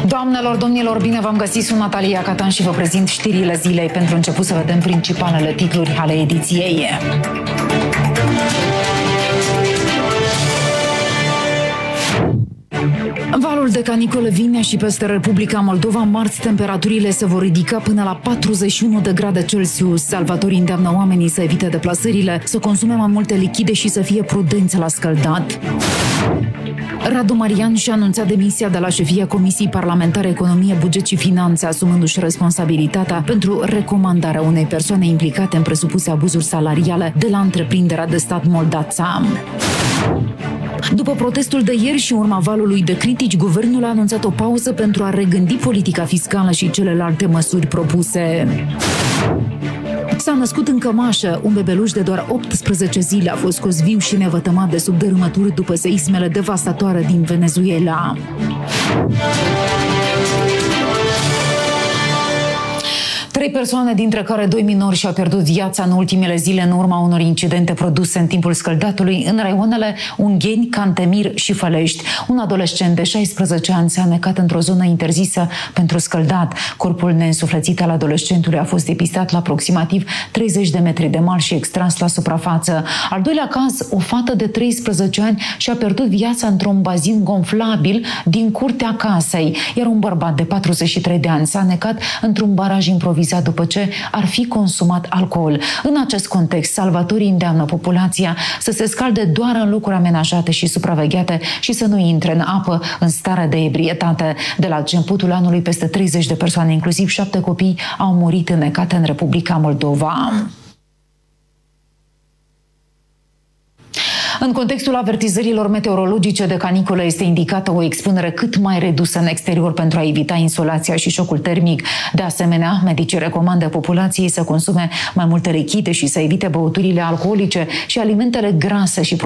Doamnelor, domnilor, bine v-am găsit, sunt Natalia Catan și vă prezint știrile zilei. Pentru început să vedem principalele titluri ale ediției. Valul de canicule vine și peste Republica Moldova. Marți, temperaturile se vor ridica până la 41 de grade Celsius. Salvatorii îndeamnă oamenii să evite deplasările, să consume mai multe lichide și să fie prudenți la scăldat. Radu Marian și-a anunțat demisia de la șefia Comisiei Parlamentare Economie, Buget și Finanțe, asumându-și responsabilitatea pentru recomandarea unei persoane implicate în presupuse abuzuri salariale de la întreprinderea de stat Moldața. După protestul de ieri și urma valului de critici, guvernul a anunțat o pauză pentru a regândi politica fiscală și celelalte măsuri propuse. S-a născut în Cămașă. Un bebeluș de doar 18 zile a fost scos viu și nevătămat de sub dărâmături după seismele devastatoare din Venezuela. Trei persoane, dintre care 2 minori, și-au pierdut viața în ultimele zile în urma unor incidente produse în timpul scăldatului în raioanele Ungheni, Cantemir și Fălești. Un adolescent de 16 ani s-a necat într-o zonă interzisă pentru scăldat. Corpul neînsuflețit al adolescentului a fost depistat la aproximativ 30 de metri de mal și extras la suprafață. Al doilea caz, o fată de 13 ani și-a pierdut viața într-un bazin gonflabil din curtea casei, iar un bărbat de 43 de ani s-a necat într-un baraj improvizat după ce ar fi consumat alcool. În acest context, salvatorii îndeamnă populația să se scalde doar în locuri amenajate și supravegheate și să nu intre în apă în stare de ebrietate. De la începutul anului, peste 30 de persoane, inclusiv 7 copii, au murit înnecate în Republica Moldova. În contextul avertizărilor meteorologice de caniculă este indicată o expunere cât mai redusă în exterior pentru a evita insolația și șocul termic. De asemenea, medicii recomandă populației să consume mai multe lichide și să evite băuturile alcoolice și alimentele grase și